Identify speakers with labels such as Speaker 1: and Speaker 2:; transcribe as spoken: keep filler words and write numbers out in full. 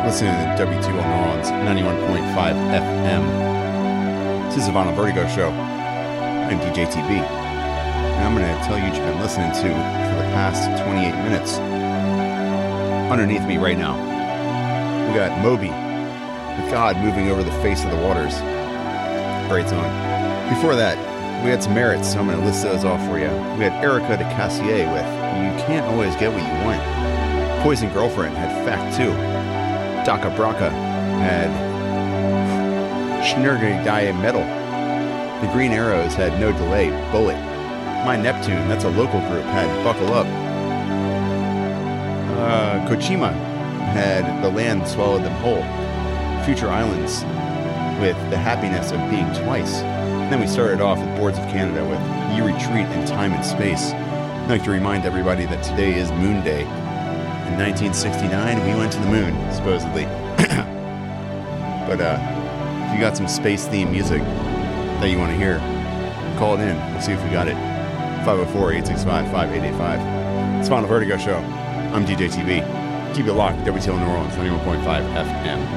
Speaker 1: listening to W two L New Orleans, ninety-one point five F M. This is the Vinyl Vertigo Show. I'm D J T B, and I'm going to tell you what you've been listening to for the past twenty-eight minutes. Underneath me right now, we got Moby, with God Moving Over the Face of the Waters. Great song. Before that, we had some merits, so I'm going to list those off for you. We had Erica de Cassier with You Can't Always Get What You Want. Poison Girlfriend had Fact two. Daka Braka had Schnurgy Die Metal. The Green Arrows had No Delay, Bullet. My Neptune, that's a local group, had Buckle Up. Uh, Kojima had The Land Swallowed Them Whole. Future Islands with The Happiness of Being Twice. And then we started off with Boards of Canada with You Retreat in Time and Space. I'd like to remind everybody that today is Moon Day. In nineteen sixty-nine, we went to the moon, supposedly. But uh, if you got some space-themed music that you want to hear, call it in. We'll see if we got it. five oh four, eight six five, five eight eight five. It's Vinyl Vertigo Show. I'm D J T V. Keep it locked. W T L New Orleans, ninety-one point five F M.